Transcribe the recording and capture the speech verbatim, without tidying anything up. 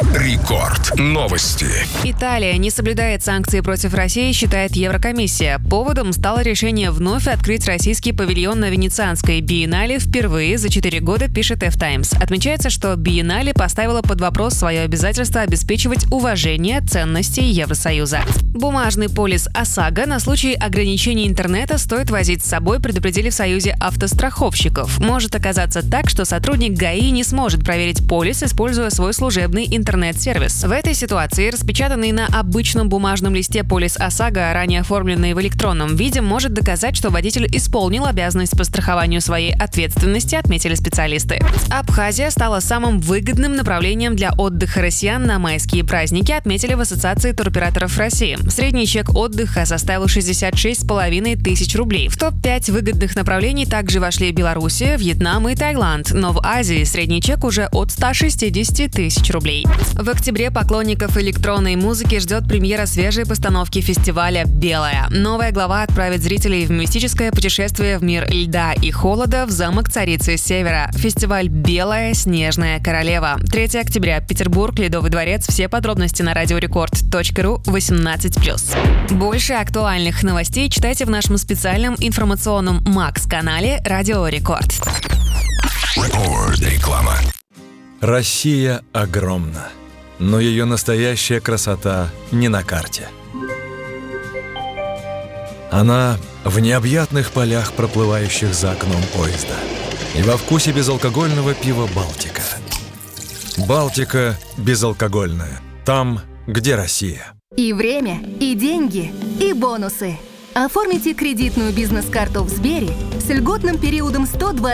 Рекорд. Новости. Италия не соблюдает санкции против России, считает Еврокомиссия. Поводом стало решение вновь открыть российский павильон на Венецианской биеннале впервые за четыре года, пишет F-Times. Отмечается, что биеннале поставила под вопрос свое обязательство обеспечивать уважение ценностей Евросоюза. Бумажный полис ОСАГО на случай ограничения интернета стоит возить с собой, предупредили в Союзе автостраховщиков. Может оказаться так, что сотрудник ГАИ не сможет проверить полис, используя свой служебный интернет-сервис. В этой ситуации распечатанный на обычном бумажном листе полис ОСАГО, ранее оформленный в электронном виде, может доказать, что водитель исполнил обязанность по страхованию своей ответственности, отметили специалисты. Абхазия стала самым выгодным направлением для отдыха россиян на майские праздники, отметили в Ассоциации туроператоров России. Средний чек отдыха составил шестьдесят шесть с половиной тысяч рублей. В топ пять выгодных направлений также вошли Белоруссия, Вьетнам и Таиланд, но в Азии средний чек уже от ста шестидесяти тысяч рублей. В октябре поклонников электронной музыки ждет премьера свежей постановки фестиваля «Белая». Новая глава отправит зрителей в мистическое путешествие в мир льда и холода в замок царицы Севера. Фестиваль «Белая. Снежная королева». третьего октября. Петербург. Ледовый дворец. Все подробности на радиорекорд точка ру восемнадцать плюс. Больше актуальных новостей читайте в нашем специальном информационном Макс-канале «Радио Рекорд». Рекорд. Реклама. Россия огромна, но ее настоящая красота не на карте. Она в необъятных полях, проплывающих за окном поезда, и во вкусе безалкогольного пива «Балтика». «Балтика» безалкогольная. Там, где Россия. И время, и деньги, и бонусы. Оформите кредитную бизнес-карту в Сбере с льготным периодом сто двадцать